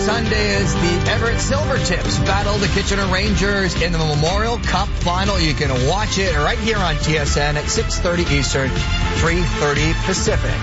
Sunday is the Everett Silvertips battle the Kitchener Rangers in the Memorial Cup Final. You can watch it right here on TSN at 6:30 Eastern, 3:30 Pacific.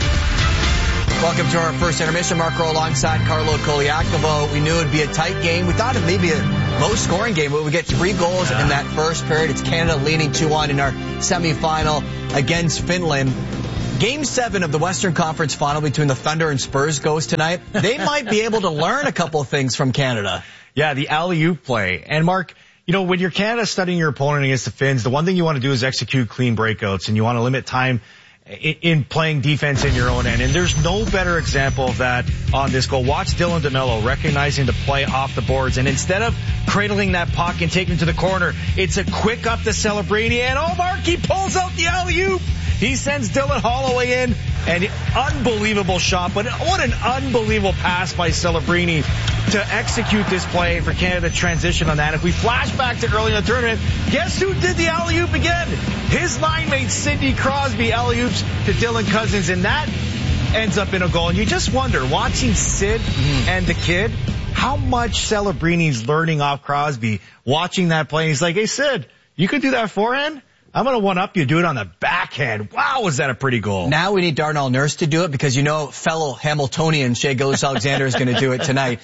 Welcome to our first intermission. Mark Rowe alongside Carlo Koliakovo. We knew it would be a tight game. We thought it may be a low-scoring game, but we get 3 goals in that first period. It's Canada leading 2-1 in our semifinal against Finland. Game 7 of the Western Conference Final between the Thunder and Spurs goes tonight. They might be able to learn a couple of things from Canada. Yeah, the alley-oop play. And Mark, you know, when you're Canada studying your opponent against the Finns, the one thing you want to do is execute clean breakouts, and you want to limit time in playing defense in your own end. And there's no better example of that on this goal. Watch Dylan DeMello recognizing the play off the boards, and instead of cradling that puck and taking it to the corner, it's a quick up to Celebrini, and Mark, he pulls out the alley-oop. He sends Dylan Holloway in, and unbelievable shot, but what an unbelievable pass by Celebrini to execute this play for Canada transition on that. If we flash back to early in the tournament, guess who did the alley-oop again? His line mate Sidney Crosby alley-oops to Dylan Cousins, and that ends up in a goal. And you just wonder, watching Sid and the kid, how much Celebrini's learning off Crosby, watching that play. He's like, hey, Sid, you could do that forehand? I'm going to one-up you, do it on the backhand. Wow, was that a pretty goal. Now we need Darnell Nurse to do it because you know fellow Hamiltonian Shea Gilgeous-Alexander is going to do it tonight.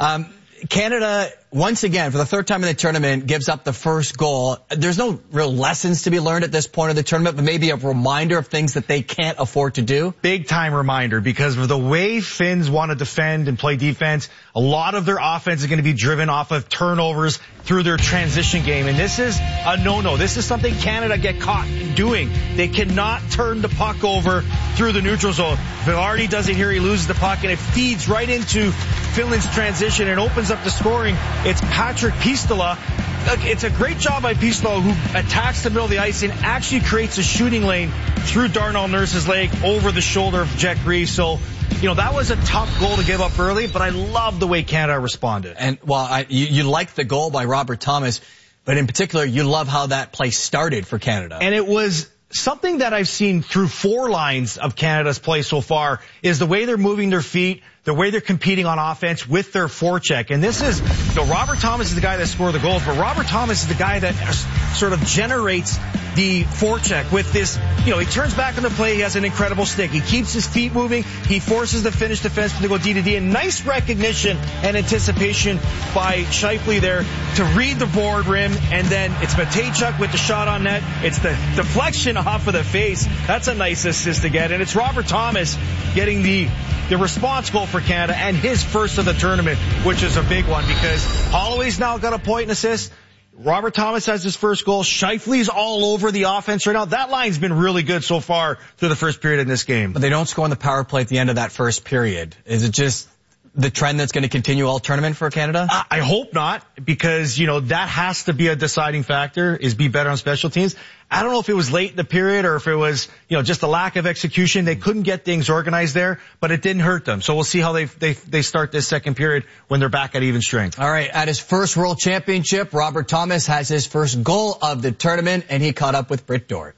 Canada, once again, for the third time in the tournament, gives up the first goal. There's no real lessons to be learned at this point of the tournament, but maybe a reminder of things that they can't afford to do. Big time reminder, because of the way Finns want to defend and play defense, a lot of their offense is going to be driven off of turnovers through their transition game. And this is a no-no. This is something Canada get caught doing. They cannot turn the puck over through the neutral zone. Velarde does it here. He loses the puck, and it feeds right into Finland's transition and opens up the scoring. It's Patrick Pistola. It's a great job by Pistola, who attacks the middle of the ice and actually creates a shooting lane through Darnell Nurse's leg over the shoulder of Jack Reeves. So, you know, that was a tough goal to give up early, but I love the way Canada responded. And, well, you like the goal by Robert Thomas, but in particular, you love how that play started for Canada. And it was something that I've seen through 4 lines of Canada's play so far is the way they're moving their feet, the way they're competing on offense with their forecheck. And this is, so Robert Thomas is the guy that scored the goals, but Robert Thomas is the guy that sort of generates the forecheck with this, you know, he turns back on the play, he has an incredible stick. He keeps his feet moving, he forces the Finnish defenseman to go D-to-D, and nice recognition and anticipation by Scheifele there to read the board rim, and then it's Matejchuk with the shot on net. It's the deflection off of the face. That's a nice assist to get, and it's Robert Thomas getting the response goal for Canada and his first of the tournament, which is a big one because Holloway's now got a point and assist. Robert Thomas has his first goal. Scheifele's all over the offense right now. That line's been really good so far through the first period in this game. But they don't score on the power play at the end of that first period. Is it just the trend that's going to continue all tournament for Canada? I hope not, because, you know, that has to be a deciding factor, is be better on special teams. I don't know if it was late in the period or if it was, you know, just a lack of execution. They couldn't get things organized there, but it didn't hurt them. So we'll see how they start this second period when they're back at even strength. All right. At his first World Championship, Robert Thomas has his first goal of the tournament, and he caught up with Britt Dort.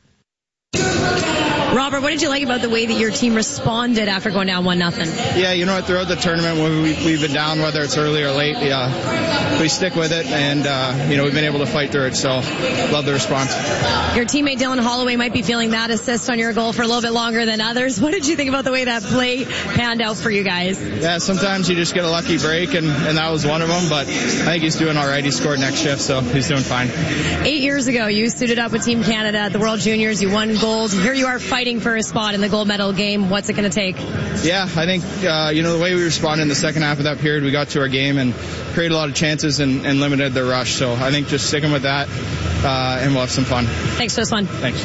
Robert, what did you like about the way that your team responded after going down 1-0? Yeah, you know what, throughout the tournament when we've been down, whether it's early or late, we stick with it, and you know, we've been able to fight through it, so love the response. Your teammate Dylan Holloway might be feeling that assist on your goal for a little bit longer than others. What did you think about the way that play panned out for you guys? Yeah, sometimes you just get a lucky break, and that was one of them, but I think he's doing all right. He scored next shift, so he's doing fine. 8 years ago, you suited up with Team Canada at the World Juniors. You won gold. Here you are fighting for a spot in the gold medal game. What's it going to take? Yeah, I think, you know, the way we responded in the second half of that period, we got to our game and created a lot of chances and limited their rush. So I think just sticking with that, and we'll have some fun. Thanks, Jocelyn. Thanks.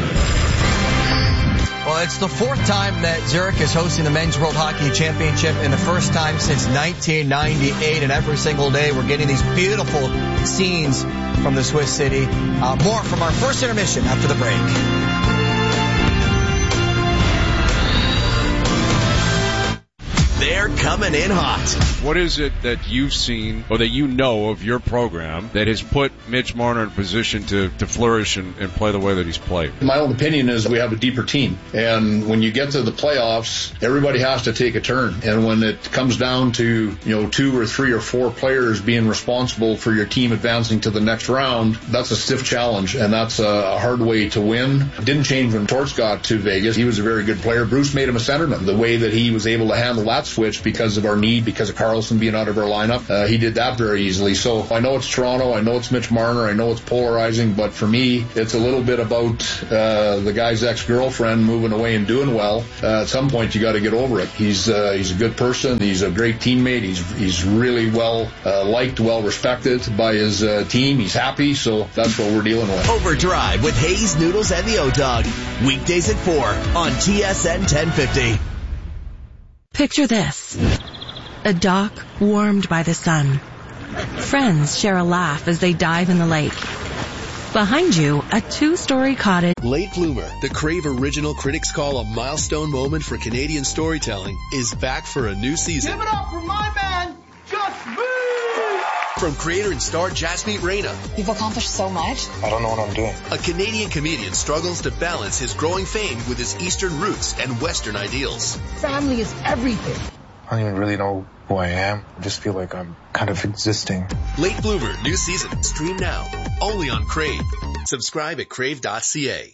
Well, it's the 4th time that Zurich is hosting the Men's World Hockey Championship, and the first time since 1998. And every single day we're getting these beautiful scenes from the Swiss city. More from our first intermission after the break. They're coming in hot. What is it that you've seen or that you know of your program that has put Mitch Marner in position to flourish and play the way that he's played? My own opinion is we have a deeper team. And when you get to the playoffs, everybody has to take a turn. And when it comes down to, 2 or 3 or 4 players being responsible for your team advancing to the next round, that's a stiff challenge. And that's a hard way to win. Didn't change when Torts got to Vegas. He was a very good player. Bruce made him a centerman. The way that he was able to handle that switch because of our need, because of Carlson being out of our lineup, he did that very easily. So I know it's Toronto, I know it's Mitch Marner, I know it's polarizing, but for me, it's a little bit about the guy's ex-girlfriend moving away and doing well. At some point, you got to get over it. He's a good person. He's a great teammate. He's really well liked, well respected by his team. He's happy, so that's what we're dealing with. Overdrive with Hayes, Noodles, and the O-Dog. Weekdays at 4 on TSN 1050. Picture this. A dock warmed by the sun. Friends share a laugh as they dive in the lake. Behind you, a 2-story cottage. Late Bloomer, the Crave original critics call a milestone moment for Canadian storytelling, is back for a new season. Give it up for my man, Just Me! From creator and star Jasmeet Reina. You've accomplished so much. I don't know what I'm doing. A Canadian comedian struggles to balance his growing fame with his Eastern roots and Western ideals. Family is everything. I don't even really know who I am. I just feel like I'm kind of existing. Late Bloomer, new season. Stream now. Only on Crave. Subscribe at crave.ca.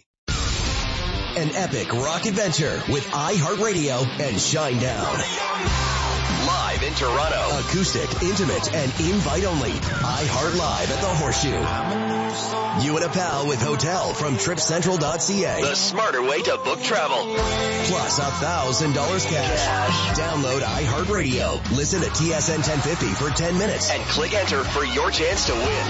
An epic rock adventure with iHeartRadio and Shinedown. Live in Toronto. Acoustic, intimate, and invite only. iHeart Live at the Horseshoe. You and a pal with hotel from TripCentral.ca. The smarter way to book travel. Plus $1,000 cash. Download iHeartRadio. Listen to TSN 1050 for 10 minutes and click enter for your chance to win.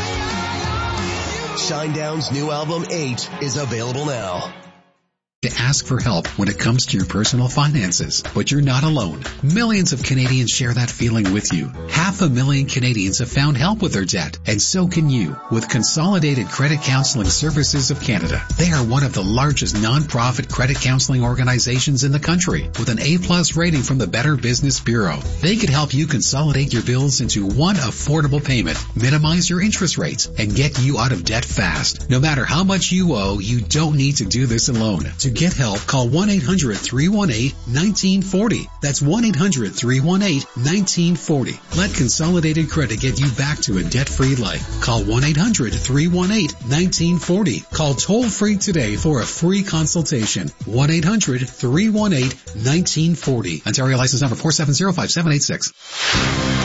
Shinedown's new album 8 is available now. To ask for help when it comes to your personal finances, but you're not alone. Millions of Canadians share that feeling with you. 500,000 Canadians have found help with their debt, and so can you with Consolidated Credit Counseling Services of Canada. They are one of the largest non-profit credit counseling organizations in the country with an A+ rating from the Better Business Bureau. They could help you consolidate your bills into one affordable payment, minimize your interest rates, and get you out of debt fast. No matter how much you owe, you don't need to do this alone. To get help, call 1-800-318-1940. That's 1-800-318-1940. Let Consolidated Credit get you back to a debt-free life. Call 1-800-318-1940. Call toll-free today for a free consultation. 1-800-318-1940. Ontario license number 4705786.